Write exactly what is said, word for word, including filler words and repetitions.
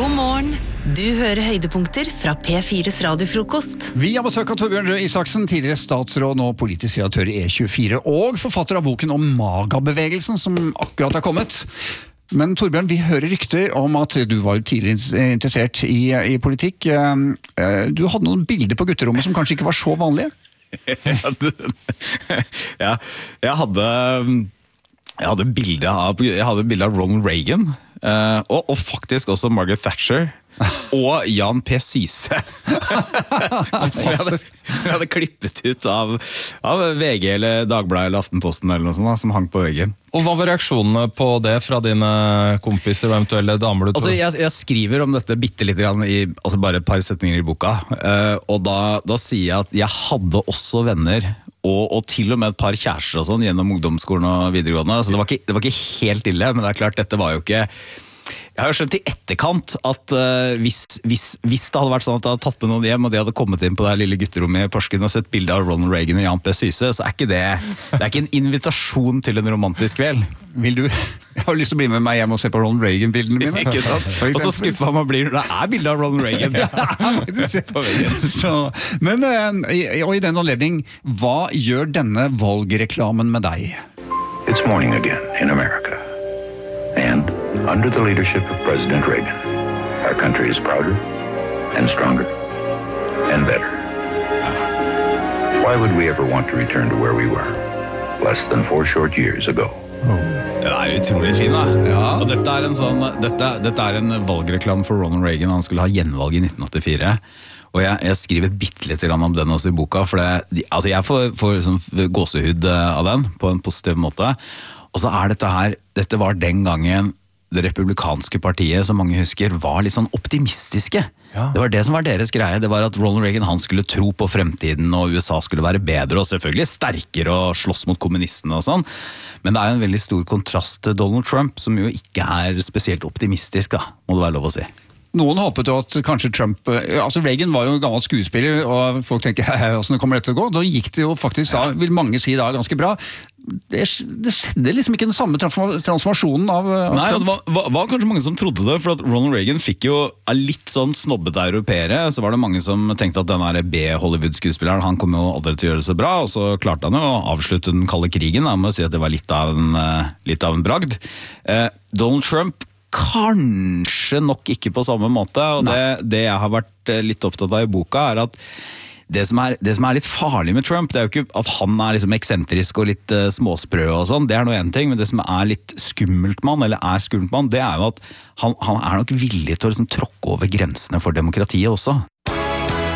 God morgen. Du hører høydepunkter fra P fires radiofrokost. Vi har besøk av Torbjørn Røe Isaksen, tidligere statsråd og politisk redaktør i E tjuefire, og forfatter av boken om MAGA-bevegelsen som akkurat har kommet. Men Torbjørn, vi hører rykter om at du var jo tidlig interessert i, i politikk. Du hadde noen bilder på gutterommet som kanskje ikke var så vanlige? Ja, jeg hadde, jeg hadde bilde av, jeg hadde bilde av Ronald Reagan, og, og faktisk også Margaret Thatcher. Og Jan P. Syse som, jeg hadde, som jeg hadde klippet ut av, av V G eller Dagbladet eller Aftenposten eller noe sånt da, som hang på veggen. Og hva var reaksjonene på det fra dine kompiser og eventuelle damer du tror? Altså, jeg, jeg skriver om dette bitte litt grann i, altså bare et par setninger i boka, uh, og da, da sier jeg at jeg hadde også venner og, og til og med et par kjærester og sånn gjennom ungdomsskolen og videregående, så det var ikke, det var ikke helt ille, men det er klart, dette var jo ikke. Jeg har jo skjønt i etterkant at uh, hvis, hvis, hvis det hadde vært sånn at jeg hadde tatt med noen hjem, og de hadde kommet inn på det lille gutterommet i Porsgrunn og sett bilder av Ronald Reagan og Jan P. Syse, så er ikke det, det er ikke en invitasjon til en romantisk kveld. Vil du? Jeg har lyst til å bli med meg hjem og se på Ronald Reagan-bildene mine. Ikke sant? Og så skuffa man blir når det er bilder av Ronald Reagan. Ja, se på veggen. Så, men, uh, og i den anledning, hva gjør denne valgreklamen med deg? It's morning again in America. And under the leadership of President Reagan, our country is prouder and stronger and better. Why would we ever want to return to where we were less than four short years ago? Det er utrolig fin da. Ja. Og dette er en sånn, dette, dette er en valgreklam for Ronald Reagan. Han skulle ha gjenvalg i nitten åttifire. Og jeg, jeg skriver bitte litt om den også i boka, for det, altså jeg får, får sånn gåsehud av den på en positiv måte. Og så er dette her, dette var den gangen det republikanske partiet, som mange husker, var litt sånn optimistiske. Ja. Det var det som var deres greie. Det var at Ronald Reagan han skulle tro på fremtiden, og U S A skulle være bedre, og selvfølgelig sterkere og slåss mot kommunistene og sånn. Men det er jo en veldig stor kontrast til Donald Trump, som jo ikke er spesielt optimistisk, da, må det være lov å si. Noen håpet jo at kanskje Trump, altså Reagan var jo en gammel skuespiller, og folk tenker, hvordan kommer dette til å gå? Da gikk det jo faktisk, da, vil mange si da, ganske bra. Det, det skjedde liksom ikke den samme transformasjonen av, av Nei, det var, var, var kanskje mange som trodde det, for at Ronald Reagan fikk jo litt sånn snobbete europeere, så var det mange som tenkte at denne B-Hollywood-skuespilleren, han kom jo aldri til å gjøre det så bra, og så klarte han jo å avslutte den kalde krigen, da, med å si at det var litt av en, litt av en bragd. Eh, Donald Trump kanskje nok ikke på samme måte, og det, det jeg har vært litt opptatt av i boka er at det som er, det som er litt farlig med Trump, det er jo ikke at han er liksom eksentrisk og litt uh, småsprø og sånn, det er noe en ting, men det som er litt skummelt med han, eller er skummelt med han, det er jo at han, han er nok villig til å liksom tråkke over grensene for demokratiet også.